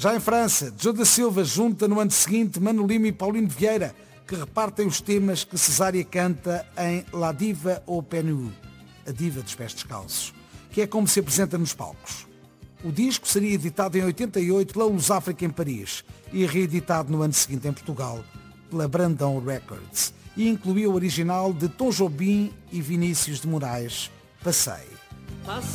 Já em França, Joe da Silva junta no ano seguinte Mano Lima e Paulino Vieira, que repartem os temas que Cesária canta em La Diva au Pieds Nus, a diva dos pés descalços, que é como se apresenta nos palcos. O disco seria editado em 88 pela Lusáfrica em Paris e reeditado no ano seguinte em Portugal pela Brandão Records e incluía o original de Tom Jobim e Vinícius de Moraes, Passei.